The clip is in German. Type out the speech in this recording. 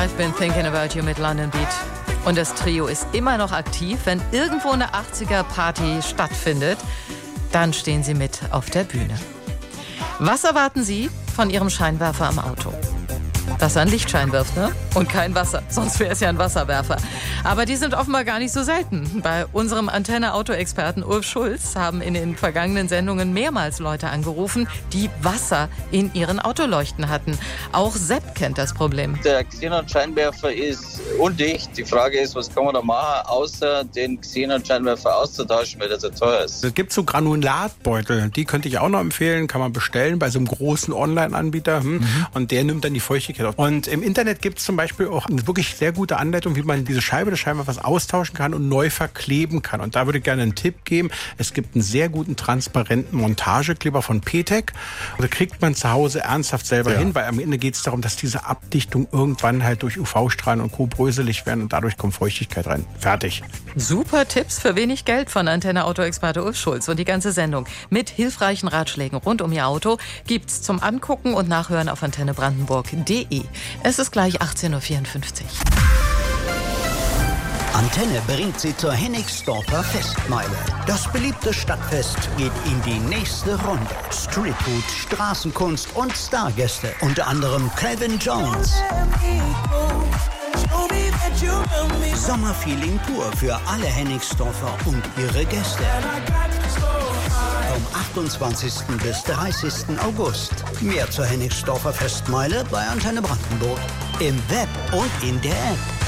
I've been thinking about you mit London Beat. Und das Trio ist immer noch aktiv. Wenn irgendwo eine 80er-Party stattfindet, dann stehen sie mit auf der Bühne. Was erwarten Sie von Ihrem Scheinwerfer am Auto? Dass er ein Lichtschein wirft, ne? Und kein Wasser. Sonst wäre es ja ein Wasserwerfer. Aber die sind offenbar gar nicht so selten. Bei unserem Antenne-Auto-Experten Ulf Schulz haben in den vergangenen Sendungen mehrmals Leute angerufen, die Wasser in ihren Autoleuchten hatten. Auch Sepp kennt das Problem. Der Xenon-Scheinwerfer ist undicht. Die Frage ist, was kann man da machen, außer den Xenon-Scheinwerfer auszutauschen, weil der so teuer ist. Es gibt so Granulatbeutel. Die könnte ich auch noch empfehlen. Kann man bestellen bei so einem großen Online-Anbieter. Und der nimmt dann die Feuchtigkeit auf. Und im Internet gibt es zum Beispiel auch eine wirklich sehr gute Anleitung, wie man diese Scheibe des Scheinwerfers austauschen kann und neu verkleben kann. Und da würde ich gerne einen Tipp geben. Es gibt einen sehr guten transparenten Montagekleber von Petec. Da kriegt man zu Hause ernsthaft selber hin, weil am Ende geht es darum, dass diese Abdichtung irgendwann halt durch UV-Strahlen und Co. bröselig werden und dadurch kommt Feuchtigkeit rein. Fertig. Super Tipps für wenig Geld von Antenne-Auto-Experte Ulf Schulz. Und die ganze Sendung mit hilfreichen Ratschlägen rund um Ihr Auto gibt's zum Angucken und Nachhören auf antennebrandenburg.de. Es ist gleich 18.54 Uhr. Antenne bringt Sie zur Hennigsdorfer Festmeile. Das beliebte Stadtfest geht in die nächste Runde. Streetfood, Straßenkunst und Stargäste. Unter anderem Calvin Jones. Sommerfeeling pur für alle Hennigsdorfer und ihre Gäste. Vom 28. bis 30. August. Mehr zur Hennigsdorfer Festmeile bei Antenne Brandenburg. Im Web und in der App.